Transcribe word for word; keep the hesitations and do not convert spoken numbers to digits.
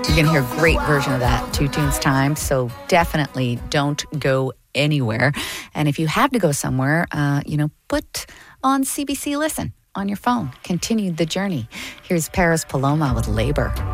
You're going to hear a great version of that, Two Tunes Time. So definitely don't go anywhere. And if you have to go somewhere, uh, you know, put on C B C Listen on your phone. Continue the journey. Here's Paris Paloma with Labor.